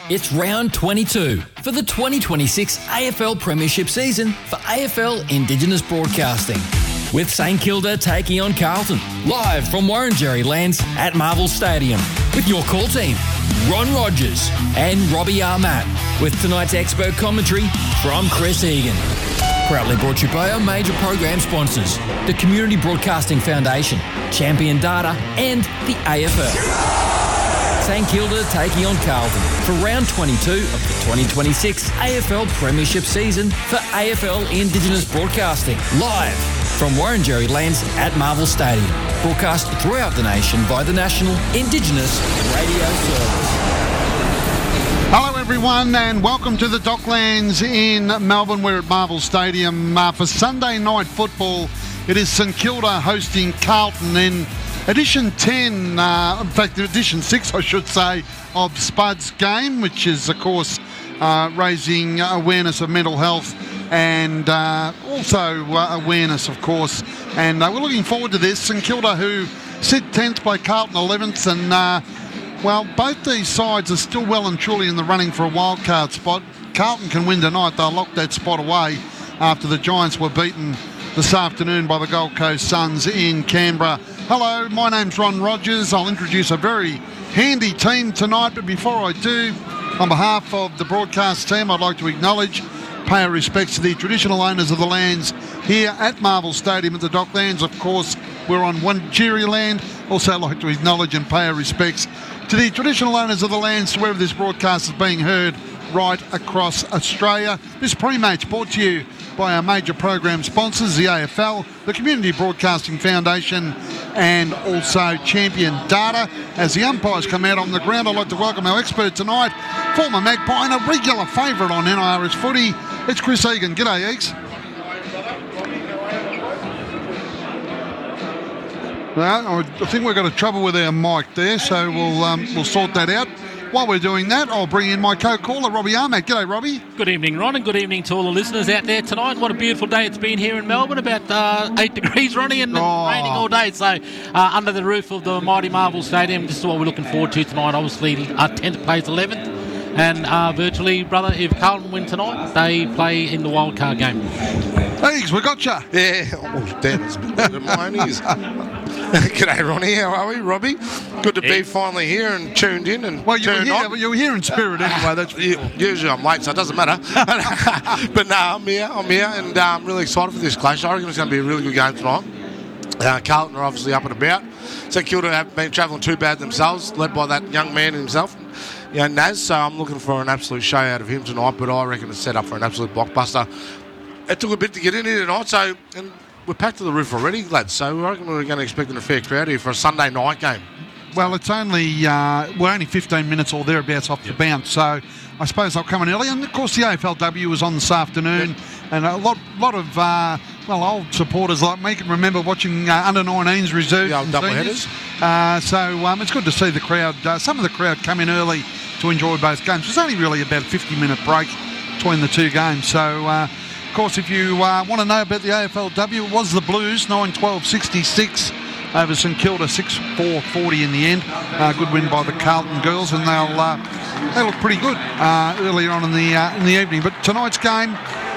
It's round 22 for the 2026 AFL Premiership season for AFL Indigenous Broadcasting. With St Kilda taking on Carlton, live from Wurundjeri lands at Marvel Stadium. With your call team, Ron Rogers and Robbie Armat. With tonight's expert commentary from Chris Egan. Proudly brought to you by our major program sponsors, the Community Broadcasting Foundation, Champion Data and the AFL. St Kilda taking on Carlton for round 22 of the 2026 AFL Premiership season for AFL Indigenous Broadcasting, live from Wurundjeri lands at Marvel Stadium. Broadcast throughout the nation by the National Indigenous Radio Service. Hello everyone and welcome to the Docklands in Melbourne. We're at Marvel Stadium for Sunday night football. It is St Kilda hosting Carlton in edition 10, in fact edition 6 I should say, of Spud's game, which is of course raising awareness of mental health and also awareness of course, and we're looking forward to this. St Kilda, who sit 10th, play Carlton 11th, and well, both these sides are still well and truly in the running for a wildcard spot. Carlton can win tonight, they'll lock that spot away after the Giants were beaten this afternoon by the Gold Coast Suns in Canberra. Hello, my name's Ron Rogers. I'll introduce a very handy team tonight, but before I do, on behalf of the broadcast team, I'd like to acknowledge, pay our respects to the traditional owners of the lands here at Marvel Stadium at the Docklands. Of course, we're on Wurundjeri land. Also, I'd like to acknowledge and pay our respects to the traditional owners of the lands wherever this broadcast is being heard right across Australia. This pre-match brought to you by our major program sponsors, the AFL, the Community Broadcasting Foundation, and also Champion Data. As the umpires come out on the ground, I'd like to welcome our expert tonight, former Magpie and a regular favourite on NIRS footy. It's Chris Egan. G'day, Egs. Well, I think we've got a trouble with our mic there, so we'll sort that out. While we're doing that, I'll bring in my co-caller, Robbie Armat. G'day, Robbie. Good evening, Ron, and good evening to all the listeners out there tonight. What a beautiful day it's been here in Melbourne, about 8 degrees, Ronnie, and raining all day. So, under the roof of the mighty Marvel Stadium, this is what we're looking forward to tonight. Obviously, 10th plays 11th, and virtually, brother, if Carlton win tonight, they play in the wildcard game. Eggs, we got you. Yeah, oh, damn, it's been my ears. G'day, Ronnie. How are we, Robbie? Good to be finally here and tuned in and turned on. You were here in spirit anyway. That's usually I'm late, so it doesn't matter. But no, I'm here, and I'm really excited for this clash. I reckon it's going to be a really good game tonight. Carlton are obviously up and about. St Kilda have been travelling too bad themselves, led by that young man himself, Naz. So I'm looking for an absolute show out of him tonight, but I reckon it's set up for an absolute blockbuster. It took a bit to get in here tonight, so... And we're packed to the roof already, lads, so I reckon we're going to expect a fair crowd here for a Sunday night game. Well, it's only we're only 15 minutes or thereabouts off the bounce, so I suppose they'll come in early. And of course, the AFLW was on this afternoon, and a lot of old supporters like me can remember watching under 19s reserves, double headers. So it's good to see the crowd. Some of the crowd come in early to enjoy both games. It's only really about a 50-minute break between the two games, so. Of course, if you want to know about the AFLW, it was the Blues, 9-12-66 over St Kilda, 6-4-40 in the end. Good win by the Carlton girls, and they look pretty good earlier on in the evening. But tonight's game,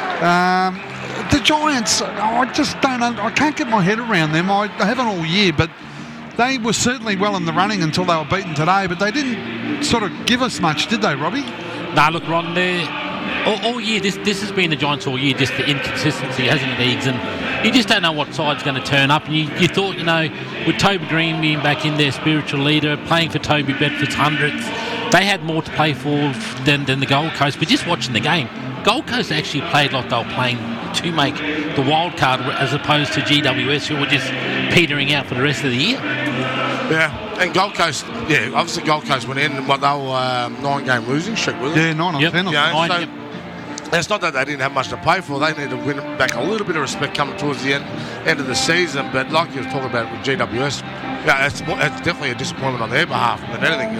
the Giants, I can't get my head around them. I haven't all year, but they were certainly well in the running until they were beaten today. But they didn't sort of give us much, did they, Robbie? Nah, look, Ron, all year, this has been the Giants all year, just the inconsistency, hasn't it, Eags? And you just don't know what side's going to turn up. And you thought, with Toby Green being back in there, spiritual leader, playing for Toby Bedford's hundredth, they had more to play for than the Gold Coast. But just watching the game, Gold Coast actually played like they were playing to make the wild card as opposed to GWS, who were just petering out for the rest of the year. Yeah, and Gold Coast, obviously Gold Coast went in, they were 9-game losing streak, wasn't it? Yeah, 9 on 10. It's not that they didn't have much to play for. They need to win back a little bit of respect coming towards the end of the season. But like you were talking about with GWS, it's definitely a disappointment on their behalf than anything.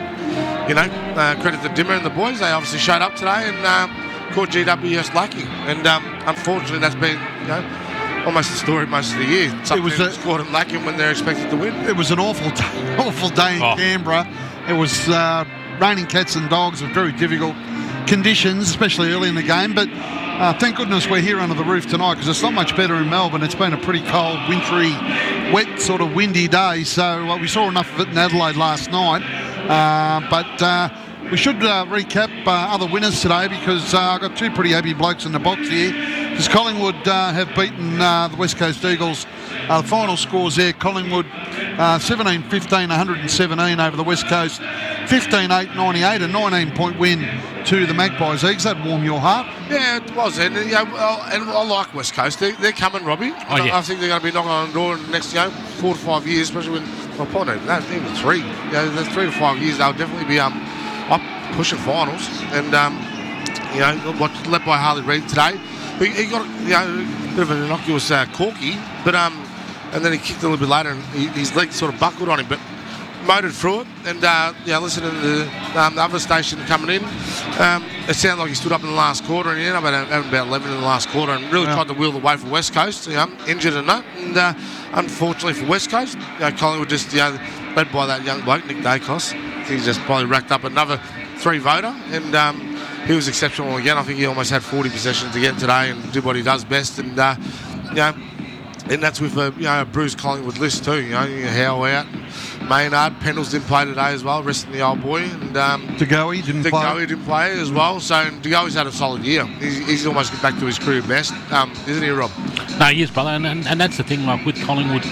And, credit to Dimmer and the boys. They obviously showed up today and caught GWS lacking. And unfortunately, that's been, almost the story most of the year. Some teams caught them lacking when they're expected to win. It was an awful day in Canberra. It was raining cats and dogs with very difficult conditions, especially early in the game. But thank goodness we're here under the roof tonight, because it's not much better in Melbourne. It's been a pretty cold, wintry, wet, sort of windy day. So we saw enough of it in Adelaide last night. But we should recap other winners today, because I've got two pretty happy blokes in the box here. Because Collingwood have beaten the West Coast Eagles. The final scores there, Collingwood 17-15, 117 over the West Coast, 15-8, 98, a 19-point win to the Magpies. Eagles, that warm your heart? Yeah, it was. And, and I like West Coast. They're coming, Robbie. Oh, yeah. I think they're going to be knocking on the door in the next 4 to 5 years, especially when, well, probably that's even 3. There's 3 to 5 years, they'll definitely be up pushing finals. And, led by Harley Reid today. He got, a bit of an innocuous corky, but and then he kicked a little bit later, and his leg sort of buckled on him, but motored through it. And listening to the other station coming in, it sounded like he stood up in the last quarter, and he ended up having about 11 in the last quarter, and really tried to wheel the way for West Coast, injured and that. And unfortunately for West Coast, Collingwood just led by that young bloke, Nick Dacos. He just probably racked up another 3 voter, and he was exceptional again. I think he almost had 40 possessions again today and did what he does best. And and that's with a bruised Collingwood list too. Howe out, Maynard, Pendles didn't play today as well, resting the old boy. And DeGoey didn't play as well. So DeGoey's had a solid year. He's almost get back to his career best, isn't he, Rob? No, he is, brother. And that's the thing, like with Collingwood,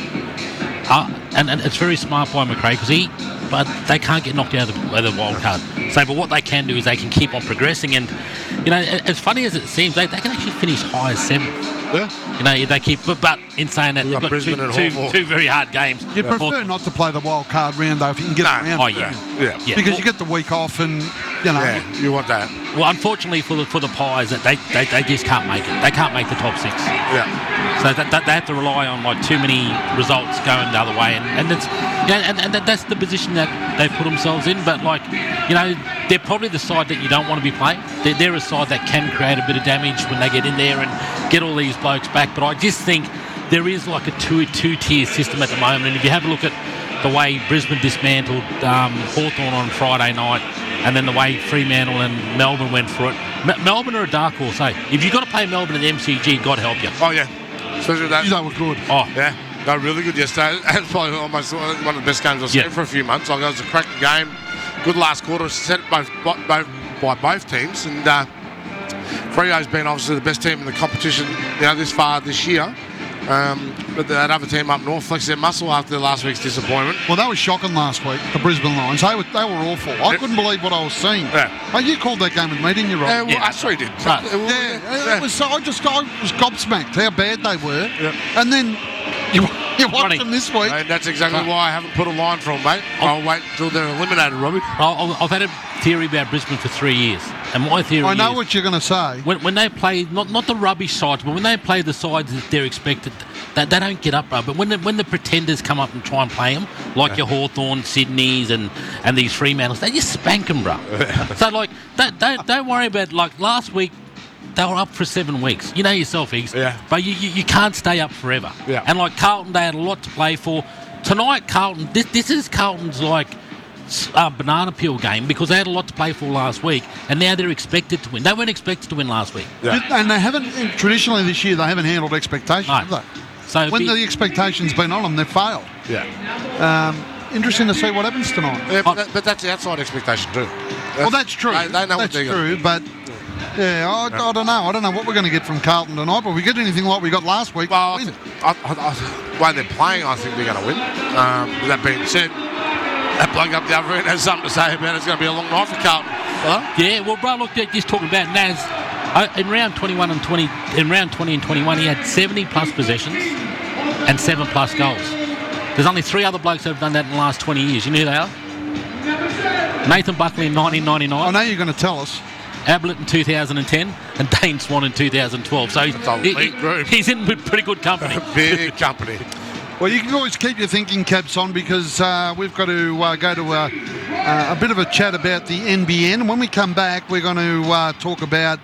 and it's very smart by McRae, but they can't get knocked out of the wild card. So, but what they can do is they can keep on progressing, and as funny as it seems, they can actually finish high as 7th. Yeah. They keep, but in saying that, they've got two very hard games. You'd prefer not to play the wild card round, though, if you can get it around. Oh, yeah. Because you get the week off, and Yeah, you want that. Well, unfortunately for the Pies, that they just can't make it. They can't make the top 6. Yeah. So they have to rely on too many results going the other way, and it's and that's the position that they've put themselves in. But they're probably the side that you don't want to be playing. They're a side that can create a bit of damage when they get in there and get all these blokes back. But I just think there is a two-tier system at the moment, and if you have a look at the way Brisbane dismantled Hawthorn on Friday night, and then the way Fremantle and Melbourne went for it. Melbourne are a dark horse, eh? If you've got to play Melbourne at the MCG, God help you. Oh, yeah. Especially that. They were good. Oh. Yeah. They were really good yesterday. It's probably almost one of the best games I've seen for a few months. It was a cracking game. Good last quarter. Set by both teams. And Freo's been obviously the best team in the competition this far this year. But that other team up north flexed their muscle after last week's disappointment. Well, that was shocking last week, the Brisbane Lions. They were awful. I couldn't believe what I was seeing. Yeah. Oh, you called that game with me, didn't you, Rob? I sure did. It was. I was gobsmacked how bad they were. Yeah. And then you watch them this week. And that's exactly why I haven't put a line for them, mate. I'll wait until they're eliminated, Robbie. I've had a theory about Brisbane for 3 years. And my theory I know what you're going to say. When they play, not the rubbish sides, but when they play the sides that they're expected, they don't get up, bro. But when the pretenders come up and try and play them, like your Hawthorn, Sydneys, and these Fremantles, they just spank them, bro. So, don't worry about, last week, they were up for 7 weeks. You know yourself, Iggs. Yeah. But you can't stay up forever. Yeah. And, Carlton, they had a lot to play for. Tonight, Carlton, this is Carlton's, banana peel game, because they had a lot to play for last week, and now they're expected to win. They weren't expected to win last week. Yeah. And they haven't, traditionally this year, they haven't handled expectations, have they? So when the expectations been on them, they've failed. Yeah. Interesting to see what happens tonight. Yeah, but that's the outside expectation too. Well, that's true. They know what they're true, but I don't know. I don't know what we're going to get from Carlton tonight, but if we get anything like we got last week, well, the way they're playing, I think they're going to win. With that being said, that bloke up the other end has something to say about it. It's going to be a long night for Carlton. Yeah, well, bro, look, just talking about Naz. In round 21 and 20, in round 20 and 21, he had 70 plus possessions and 7 plus goals. There's only 3 other blokes that have done that in the last 20 years. You know who they are? Nathan Buckley in 1999. I know you're going to tell us. Ablett in 2010 and Dane Swan in 2012. So he's in with pretty good company. Big company. Well, you can always keep your thinking caps on, because we've got to go to a bit of a chat about the NBN. And when we come back, we're going to talk about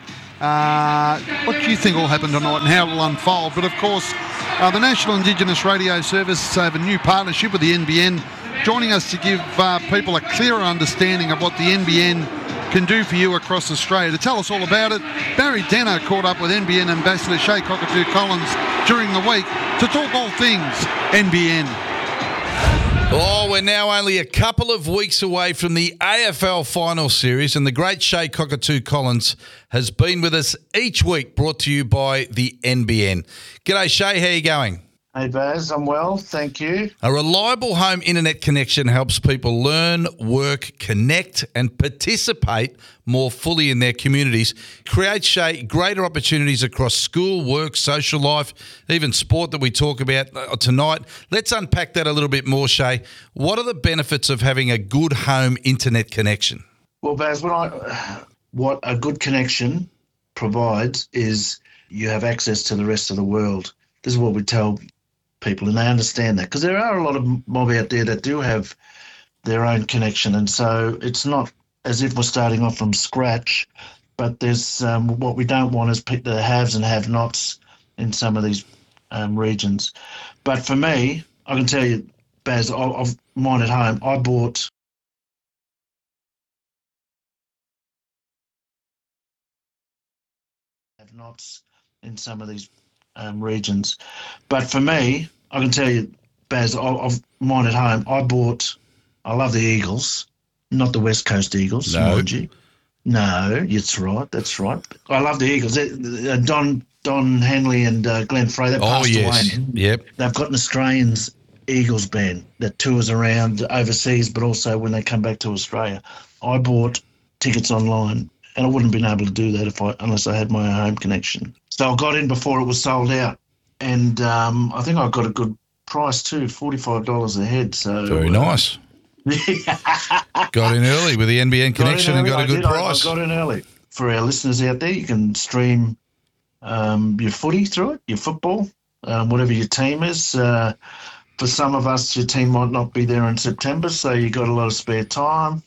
what do you think will happen tonight and how it will unfold. But, of course, the National Indigenous Radio Service have a new partnership with the NBN joining us to give people a clearer understanding of what the NBN can do for you across Australia. To tell us all about it, Barry Deno caught up with NBN Ambassador Shay Cockatoo-Collins during the week to talk all things NBN. Oh, we're now only a couple of weeks away from the AFL Final Series, and the great Shay Cockatoo-Collins has been with us each week, brought to you by the NBN. G'day, Shay. How are you going? Hey, Baz. I'm well, thank you. A reliable home internet connection helps people learn, work, connect and participate more fully in their communities. Creates, Shay, greater opportunities across school, work, social life, even sport that we talk about tonight. Let's unpack that a little bit more, Shay. What are the benefits of having a good home internet connection? Well, Baz, what a good connection provides is you have access to the rest of the world. This is what we tell people, and they understand that, because there are a lot of mob out there that do have their own connection, and so it's not as if we're starting off from scratch, but there's what we don't want is the haves and have-nots in some of these regions. But for me, I can tell you, Baz, I've mine at home, I bought have-nots in some of these regions. But for me, I can tell you, Baz, I've mine at home. I love the Eagles, not the West Coast Eagles, mind you. No, that's right. I love the Eagles. Don Henley and Glenn Frey, they passed away. Yep. They've got an Australian Eagles band that tours around overseas, but also when they come back to Australia. I bought tickets online, and I wouldn't have been able to do that unless I had my home connection. So I got in before it was sold out, and I think I got a good price too, $45 a head. So very nice. Got in early with the NBN connection and got a good price. I got in early. For our listeners out there, you can stream your footy through it, your football, whatever your team is. For some of us, your team might not be there in September, so you got a lot of spare time.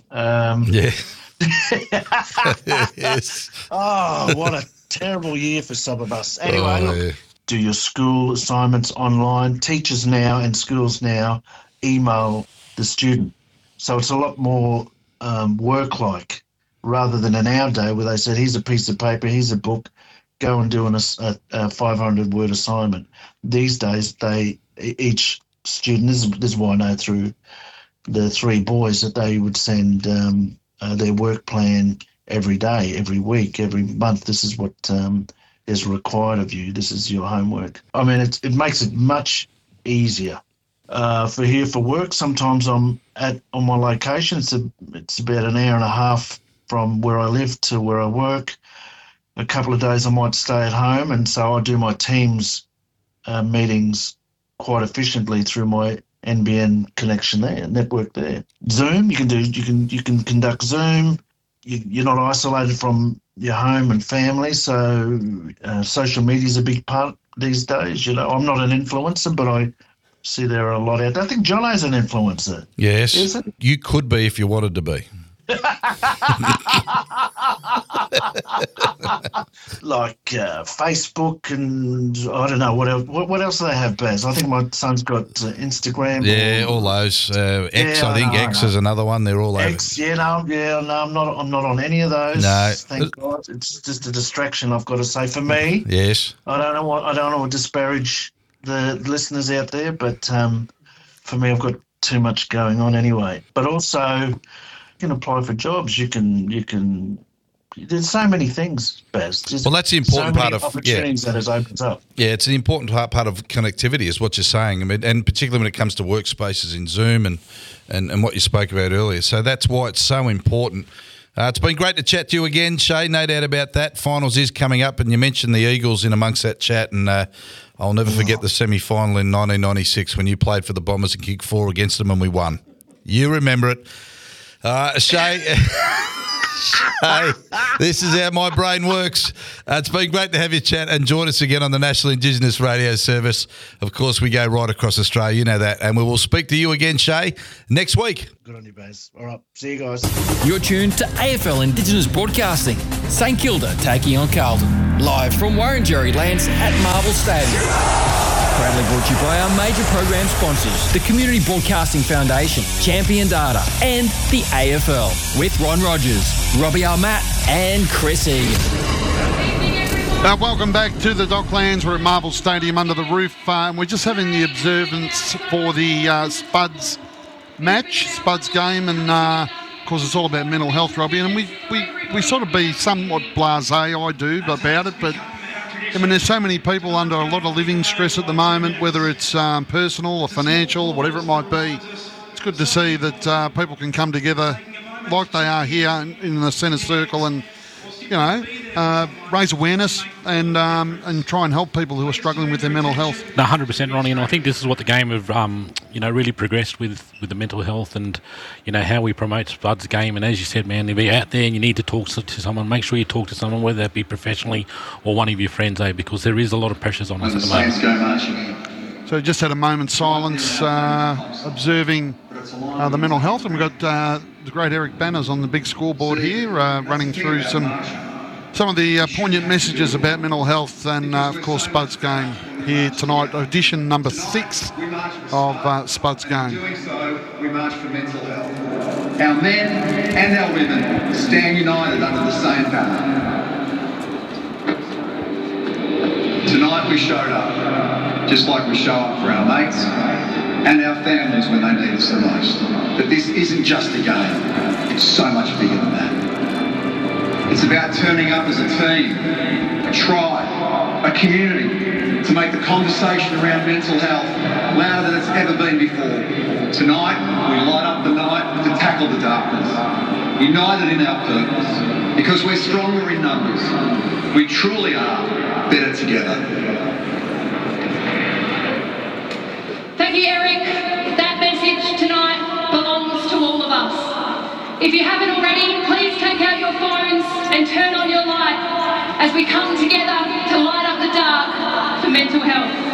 Yes. Oh, what a terrible year for some of us. Anyway, do your school assignments online. Teachers now and schools now email the student. So it's a lot more work-like rather than in our day where they said, here's a piece of paper, here's a book, go and do a 500-word assignment. These days, each student, this is why I know through the three boys that they would send their work plan every day, every week, every month. This is what is required of you. This is your homework. I mean, it makes it much easier. For work, sometimes I'm on my location. It's about an hour and a half from where I live to where I work. A couple of days I might stay at home, and so I do my Teams meetings quite efficiently through my NBN connection there, network there. Zoom, you can conduct Zoom. You're not isolated from your home and family, so social media is a big part these days. You know, I'm not an influencer, but I see there are a lot out there. I think Jono's an influencer. Yes, is it? You could be if you wanted to be. Like Facebook and I don't know what else. What else do they have, Baz? I think my son's got Instagram. Yeah, all those. X, I think X is another one. They're all X, over. I'm not on any of those. No, thank God. It's just a distraction. I've got to say, for me. Yes. I don't want to disparage the listeners out there, but for me, I've got too much going on anyway. But also, you can apply for jobs. You can. There's so many things, Baz. Well, that's the important part of opportunities that it opens up. Yeah, it's an important part of connectivity, is what you're saying. I mean, and particularly when it comes to workspaces in Zoom and what you spoke about earlier. So that's why it's so important. It's been great to chat to you again, Shay. No doubt about that. Finals is coming up, and you mentioned the Eagles in amongst that chat, and I'll never forget the semi-final in 1996 when you played for the Bombers and kicked 4 against them and we won. You remember it. Shay... Hey, this is how my brain works. It's been great to have you chat and join us again on the National Indigenous Radio Service. Of course, we go right across Australia, you know that. And we will speak to you again, Shay, next week. Good on you, Baz. All right, see you guys. You're tuned to AFL Indigenous Broadcasting. St Kilda taking on Carlton. Live from Warrenjerry Lands at Marvel Stadium. Proudly brought to you by our major program sponsors, the Community Broadcasting Foundation, Champion Data, and the AFL, with Ron Rogers, Robbie Almat, and Chris Egan. Welcome back to the Docklands. We're at Marvel Stadium under the roof, and we're just having the observance for the Spuds match, Spuds game, and of course it's all about mental health, Robbie, and we sort of be somewhat blasé, I do, about it, but I mean there's so many people under a lot of living stress at the moment, whether it's personal or financial or whatever it might be. It's good to see that people can come together like they are here in the centre circle and, you know, raise awareness and try and help people who are struggling with their mental health. 100%, Ronnie, and I think this is what the game have, really progressed with the mental health and, how we promote Spuds game. And as you said, man, if you're out there and you need to talk to someone, make sure you talk to someone, whether that be professionally or one of your friends, because there is a lot of pressures on us at the moment. So just had a moment's silence observing the mental health, and we've got the great Eric Banners on the big scoreboard here running through some of the poignant messages about mental health and, of course, Spuds game here tonight, edition number 6 of Spuds game. Doing so, we march for mental health. Our men and our women stand united under the same banner. Tonight we showed up, just like we show up for our mates and our families when they need us the most. But this isn't just a game, it's so much bigger than that. It's about turning up as a team, a tribe, a community, to make the conversation around mental health louder than it's ever been before. Tonight, we light up the night to tackle the darkness, united in our purpose, because we're stronger in numbers. We truly are better together. Thank you, Eric. That message tonight belongs to all of us. If you haven't already, please take out your phones and turn on your light as we come together to light up the dark for mental health.